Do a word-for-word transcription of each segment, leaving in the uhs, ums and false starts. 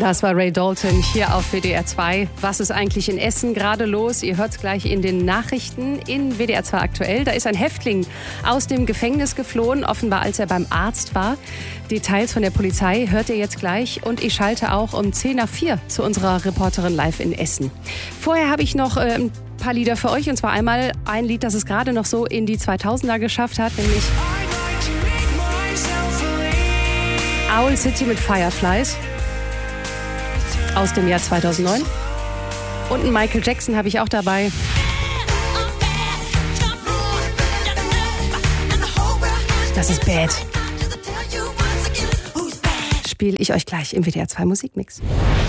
Das war Ray Dalton hier auf W D R zwei. Was ist eigentlich in Essen gerade los? Ihr hört es gleich in den Nachrichten in W D R zwei aktuell. Da ist ein Häftling aus dem Gefängnis geflohen, offenbar als er beim Arzt war. Details von der Polizei hört ihr jetzt gleich. Und ich schalte auch um zehn nach vier zu unserer Reporterin live in Essen. Vorher habe ich noch äh, ein paar Lieder für euch. Und zwar einmal ein Lied, das es gerade noch so in die zweitausender geschafft hat, nämlich Owl City mit Fireflies aus dem Jahr zweitausendneun. Und einen Michael Jackson habe ich auch dabei. Das ist Bad. Spiele ich euch gleich im W D R zwei Musikmix.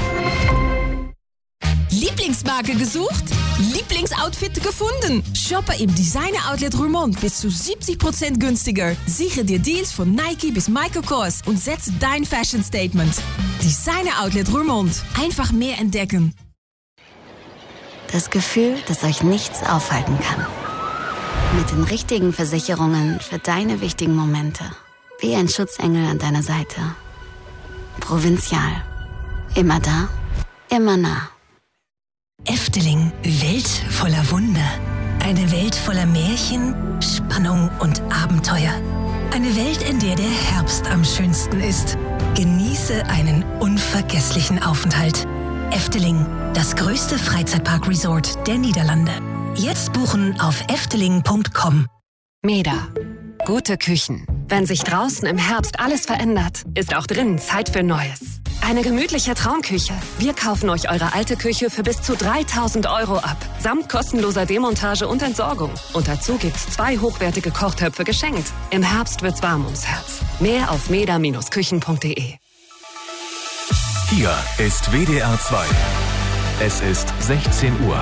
Lieblingsmarke gesucht? Lieblingsoutfit gefunden? Shoppe im Designer-Outlet Roermond bis zu siebzig Prozent günstiger. Sichere dir Deals von Nike bis Michael Kors und setze dein Fashion-Statement. Designer-Outlet Roermond. Einfach mehr entdecken. Das Gefühl, dass euch nichts aufhalten kann. Mit den richtigen Versicherungen für deine wichtigen Momente. Wie ein Schutzengel an deiner Seite. Provinzial. Immer da, immer nah. Efteling, Welt voller Wunder. Eine Welt voller Märchen, Spannung und Abenteuer. Eine Welt, in der der Herbst am schönsten ist. Genieße einen unvergesslichen Aufenthalt. Efteling, das größte Freizeitpark-Resort der Niederlande. Jetzt buchen auf efteling punkt com. Meda. Gute Küchen. Wenn sich draußen im Herbst alles verändert, ist auch drinnen Zeit für Neues. Eine gemütliche Traumküche. Wir kaufen euch eure alte Küche für bis zu dreitausend Euro ab. Samt kostenloser Demontage und Entsorgung. Und dazu gibt's zwei hochwertige Kochtöpfe geschenkt. Im Herbst wird's warm ums Herz. Mehr auf meda Bindestrich küchen punkt de. Hier ist W D R zwei. Es ist sechzehn Uhr.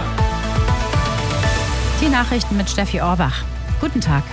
Die Nachrichten mit Steffi Orbach. Guten Tag.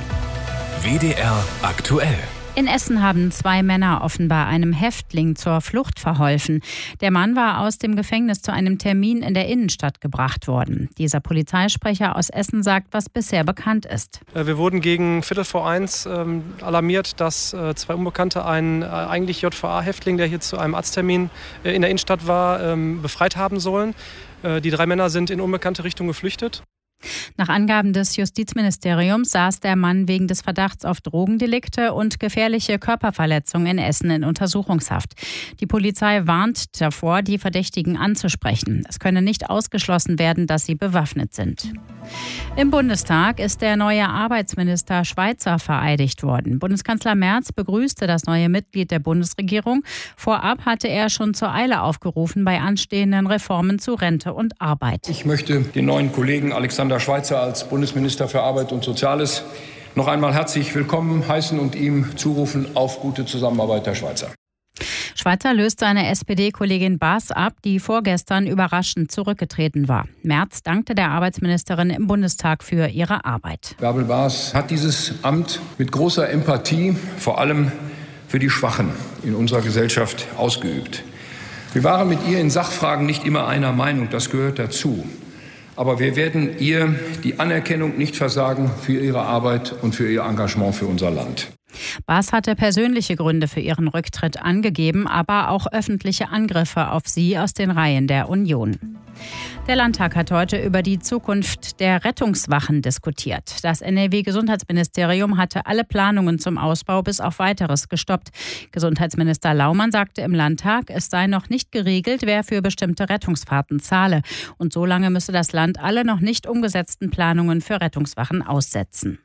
W D R aktuell. In Essen haben zwei Männer offenbar einem Häftling zur Flucht verholfen. Der Mann war aus dem Gefängnis zu einem Termin in der Innenstadt gebracht worden. Dieser Polizeisprecher aus Essen sagt, was bisher bekannt ist. Wir wurden gegen Viertel vor eins ähm, alarmiert, dass äh, zwei Unbekannte einen äh, eigentlich J V A-Häftling, der hier zu einem Arzttermin äh, in der Innenstadt war, ähm, befreit haben sollen. Äh, die drei Männer sind in unbekannte Richtung geflüchtet. Nach Angaben des Justizministeriums saß der Mann wegen des Verdachts auf Drogendelikte und gefährliche Körperverletzung in Essen in Untersuchungshaft. Die Polizei warnt davor, die Verdächtigen anzusprechen. Es könne nicht ausgeschlossen werden, dass sie bewaffnet sind. Im Bundestag ist der neue Arbeitsminister Schweizer vereidigt worden. Bundeskanzler Merz begrüßte das neue Mitglied der Bundesregierung. Vorab hatte er schon zur Eile aufgerufen bei anstehenden Reformen zu Rente und Arbeit. Ich möchte den neuen Kollegen Alexander Schweizer als Bundesminister für Arbeit und Soziales noch einmal herzlich willkommen heißen und ihm zurufen auf gute Zusammenarbeit, Herr Schweizer. Schweizer löst seine S P D-Kollegin Baas ab, die vorgestern überraschend zurückgetreten war. Merz dankte der Arbeitsministerin im Bundestag für ihre Arbeit. Bärbel Baas hat dieses Amt mit großer Empathie, vor allem für die Schwachen in unserer Gesellschaft, ausgeübt. Wir waren mit ihr in Sachfragen nicht immer einer Meinung, das gehört dazu. Aber wir werden ihr die Anerkennung nicht versagen für ihre Arbeit und für ihr Engagement für unser Land. Baas hatte persönliche Gründe für ihren Rücktritt angegeben, aber auch öffentliche Angriffe auf sie aus den Reihen der Union. Der Landtag hat heute über die Zukunft der Rettungswachen diskutiert. Das N R W-Gesundheitsministerium hatte alle Planungen zum Ausbau bis auf Weiteres gestoppt. Gesundheitsminister Laumann sagte im Landtag, es sei noch nicht geregelt, wer für bestimmte Rettungsfahrten zahle. Und solange müsse das Land alle noch nicht umgesetzten Planungen für Rettungswachen aussetzen.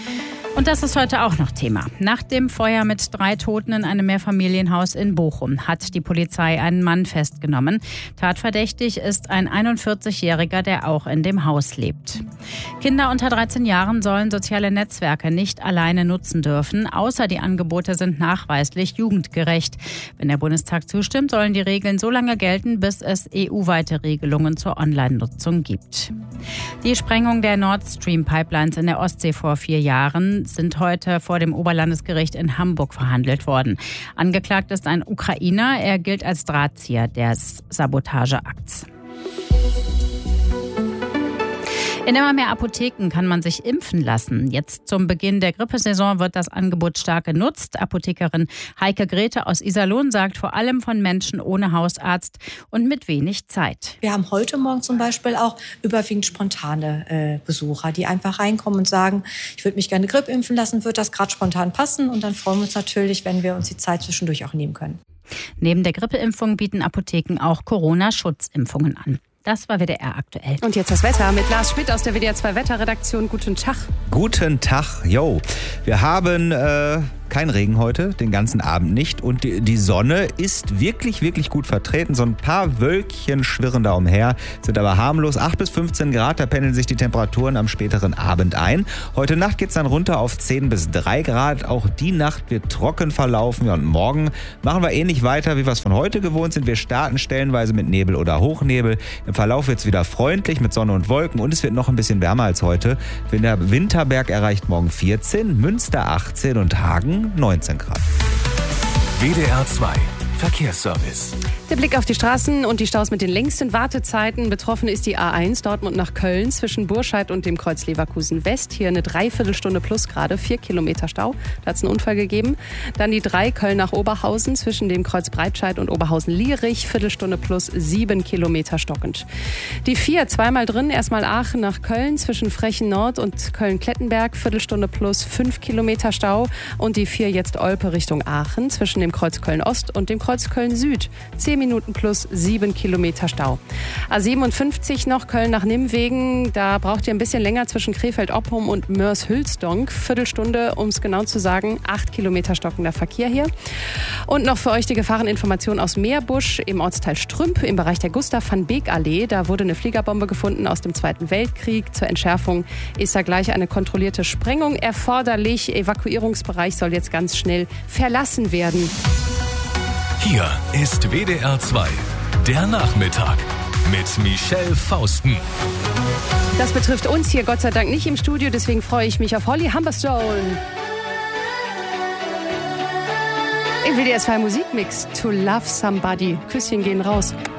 Und das ist heute auch noch Thema. Nach dem Feuer mit drei Toten in einem Mehrfamilienhaus in Bochum hat die Polizei einen Mann festgenommen. Tatverdächtig ist ein einundvierzigjähriger, der auch in dem Haus lebt. Kinder unter dreizehn Jahren sollen soziale Netzwerke nicht alleine nutzen dürfen, außer die Angebote sind nachweislich jugendgerecht. Wenn der Bundestag zustimmt, sollen die Regeln so lange gelten, bis es E U-weite Regelungen zur Online-Nutzung gibt. Die Sprengung der Nord Stream-Pipelines in der Ostsee vor vier Jahren sind heute vor dem Oberlandesgericht in Hamburg verhandelt worden. Angeklagt ist ein Ukrainer. Er gilt als Drahtzieher des Sabotageakts. In immer mehr Apotheken kann man sich impfen lassen. Jetzt zum Beginn der Grippesaison wird das Angebot stark genutzt. Apothekerin Heike Grete aus Iserlohn sagt, vor allem von Menschen ohne Hausarzt und mit wenig Zeit. Wir haben heute Morgen zum Beispiel auch überwiegend spontane äh, Besucher, die einfach reinkommen und sagen, ich würde mich gerne Grippe impfen lassen, wird das gerade spontan passen? Und dann freuen wir uns natürlich, wenn wir uns die Zeit zwischendurch auch nehmen können. Neben der Grippeimpfung bieten Apotheken auch Corona-Schutzimpfungen an. Das war W D R aktuell. Und jetzt das Wetter mit Lars Schmidt aus der W D R zwei Wetterredaktion. Guten Tag. Guten Tag, yo. Wir haben äh, kein Regen heute, den ganzen Abend nicht. Und die, die Sonne ist wirklich, wirklich gut vertreten. So ein paar Wölkchen schwirren da umher, sind aber harmlos. acht bis fünfzehn Grad, da pendeln sich die Temperaturen am späteren Abend ein. Heute Nacht geht es dann runter auf zehn bis drei Grad. Auch die Nacht wird trocken verlaufen. Ja, und morgen machen wir ähnlich weiter, wie wir es von heute gewohnt sind. Wir starten stellenweise mit Nebel oder Hochnebel. Im Verlauf wird es wieder freundlich mit Sonne und Wolken und es wird noch ein bisschen wärmer als heute. Winterberg erreicht morgen vierzehn, Münster achtzehn und Hagen neunzehn Grad. W D R zwei Verkehrsservice. Der Blick auf die Straßen und die Staus mit den längsten Wartezeiten. Betroffen ist die A eins Dortmund nach Köln zwischen Burscheid und dem Kreuz Leverkusen West. Hier eine Dreiviertelstunde plus gerade, vier Kilometer Stau. Da hat es einen Unfall gegeben. Dann die drei Köln nach Oberhausen zwischen dem Kreuz Breitscheid und Oberhausen-Lierich. Viertelstunde plus sieben Kilometer stockend. Die vier zweimal drin. Erstmal Aachen nach Köln zwischen Frechen Nord und Köln-Klettenberg. Viertelstunde plus fünf Kilometer Stau. Und die vier jetzt Olpe Richtung Aachen zwischen dem Kreuz Köln Ost und dem Kreuz Köln Süd. zehn Minuten plus sieben Kilometer Stau. A siebenundfünfzig noch Köln nach Nimwegen. Da braucht ihr ein bisschen länger zwischen Krefeld-Oppum und Mörs-Hülsdonk. Viertelstunde, um es genau zu sagen. acht Kilometer stockender Verkehr hier. Und noch für euch die Gefahreninformation aus Meerbusch im Ortsteil Strümp im Bereich der Gustav-van-Beek-Allee. Da wurde eine Fliegerbombe gefunden aus dem Zweiten Weltkrieg. Zur Entschärfung ist da gleich eine kontrollierte Sprengung erforderlich. Evakuierungsbereich soll jetzt ganz schnell verlassen werden. Hier ist W D R zwei, der Nachmittag mit Michelle Fausten. Das betrifft uns hier Gott sei Dank nicht im Studio, deswegen freue ich mich auf Holly Humberstone. Im W D R zwei Musikmix To Love Somebody. Küsschen gehen raus.